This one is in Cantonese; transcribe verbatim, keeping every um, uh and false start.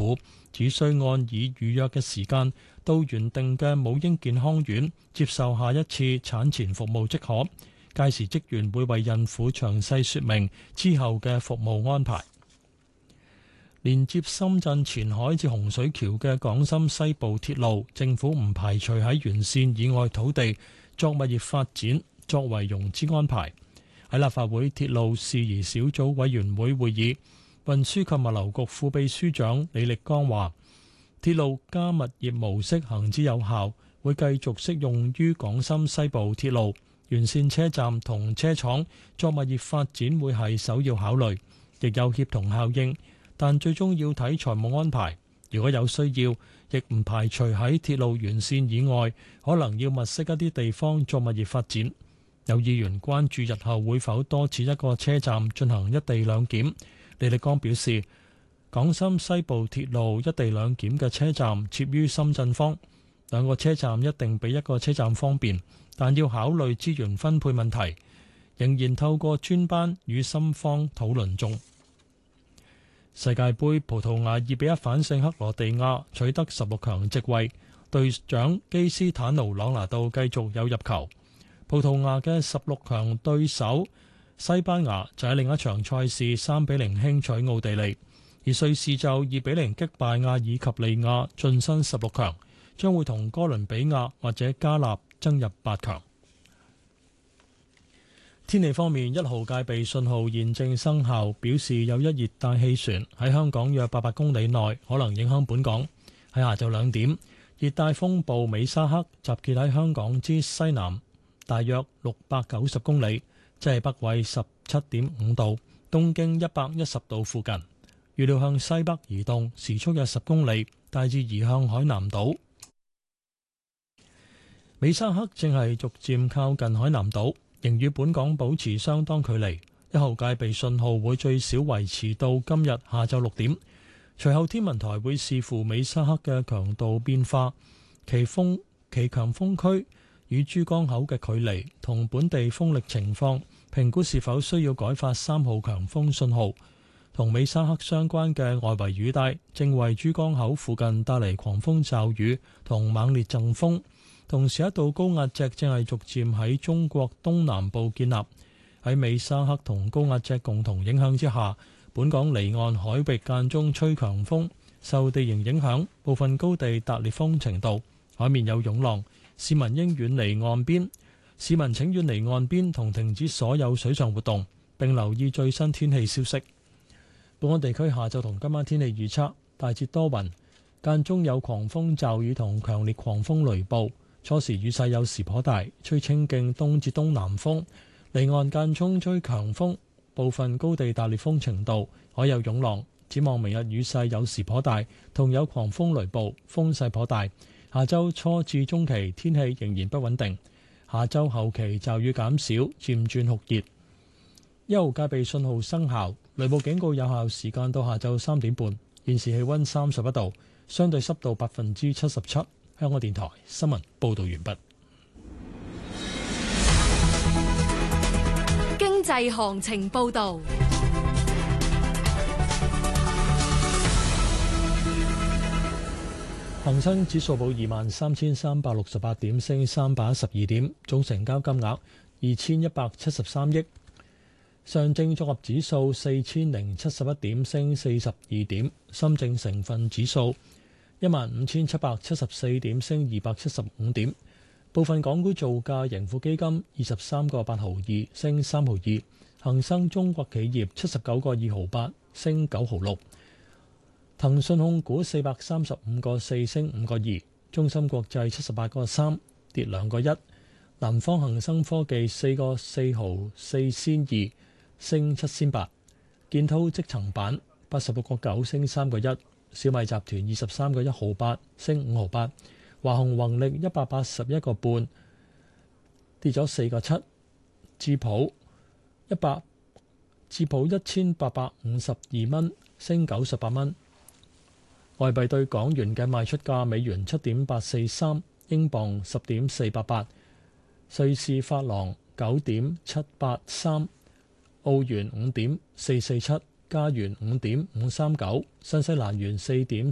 婦只需按已預約嘅時間到原定嘅母嬰健康院接受下一次產前服務即可。屆時職員會為孕婦詳細說明之後嘅服務安排。連接深圳前海至洪水橋嘅港深西部鐵路，政府唔排除喺沿線以外土地作物業發展作為融資安排。喺立法會鐵路事宜小組委員會會議，運輸及物流局副秘書長李力剛話，鐵路加物業模式行之有效，會繼續適用於港深西部鐵路沿線車站同車廠作物業發展，會係首要考慮，亦有協同效應。但最終要睇財務安排，如果有需要，亦唔排除喺鐵路沿線以外，可能要物色一啲地方作物業發展。有議員關注日後會否多設一個車站進行一地兩檢。李力剛表示，港深西部鐵路一地兩檢嘅車站設於深圳方，兩個車站一定比一個車站方便，但要考慮資源分配問題，仍然透過專班與深方討論中。世界盃葡萄牙二比一反勝克羅地亞，取得十六強席位，隊長基斯坦奴朗拿度繼續有入球。葡萄牙嘅十六強對手西班牙就喺另一場賽事三比零輕取奧地利，而瑞士就二比零擊敗阿爾及利亞晉身十六強，將會同哥倫比亞或者加納爭入八強。天氣方面，一號戒備信號現正生效，表示有一熱帶氣旋喺香港約八百公里內可能影響本港。喺下晝兩點，熱帶風暴美沙克集結喺香港之西南大約六百九十公里，即係北緯十七點五度，東經一百一十度附近。預料向西北移動，時速約十公里，大致移向海南島。美沙克正係逐漸靠近海南島，仍與本港保持相當距離。一號戒備信號會最少維持到今日下晝六點，隨後天文台會視乎美沙克嘅強度變化、其風其強風區與珠江口嘅距離同本地風力情況，評估是否需要改發三號強風信號。同美沙克相關嘅外圍雨帶正為珠江口附近帶嚟狂風驟雨同猛烈陣風，同時一道高壓脊正係逐漸喺中國東南部建立。喺美沙克同高壓脊共同影響之下，本港離岸海域間中吹強風，受地形影響，部分高地達烈風程度，海面有湧浪，市民應遠離岸邊。市民請遠離岸邊同停止所有水上活動，並留意最新天氣消息。本港地區下晝同今晚天氣預測，大致多雲，間中有狂風驟雨同強烈狂風雷暴，初時雨勢有時頗大，吹清勁東至東南風，離岸間中吹強風，部分高地達烈風程度，海有湧浪。展望明日雨勢有時頗大，同有狂風雷暴，風勢頗大。下週初至中期天氣仍然不穩定，下週後期驟雨減少，漸轉酷熱。一號戒備信號生效，雷暴警告有效時間到下晝三點半。現時氣溫三十一度，相對濕度百分之七十七。香港電台新聞報道完畢。 經濟行情報道。 恒生指數報二萬三千三百六十八點，升三百一十二點，總成交金額二千一百七十三億。上證綜合指數四千零七十一點，升四十二點。深證成分指數一萬五千七百七十四點，升二百七十五點。部分港股造價，盈富基金二十三個八毫二，升三毫二。恒生中國企業七十九個二毫八，升九毫六。騰訊控股四百三十五個四，升五個二。中芯國際七十八個三，跌兩個一。南方恒生科技四個四毫四仙二，升七仙八。建滔積層板八十六個九，升三個一。小米集團二十三個一毫八，升五毫八。華虹宏力一百八十一個半，跌咗四個七。智普一百智普一千八百五十二蚊，升九十八蚊。外幣對港元嘅賣出價：美元七點八四三，英鎊十點四八八，瑞士法郎九點七八三，澳元五點四四七，加元五點五三九，新西蘭元四點